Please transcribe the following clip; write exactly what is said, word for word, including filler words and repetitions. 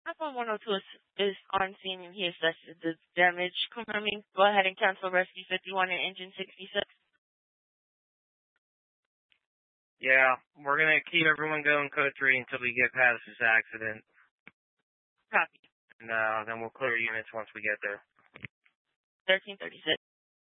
iPhone one oh two is, is on scene and he assessed the damage. Confirming, go ahead and cancel Rescue fifty-one and Engine sixty-six. Yeah, we're going to keep everyone going code three until we get past this accident. Copy. And uh, then we'll clear units once we get there. thirteen thirty-six.